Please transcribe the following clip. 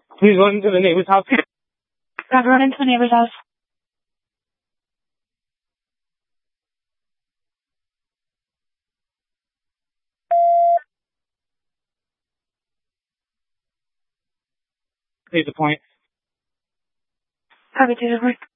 Please run into the neighbor's house. Gotta run into the neighbor's house. Save the point. Copy, 2-4.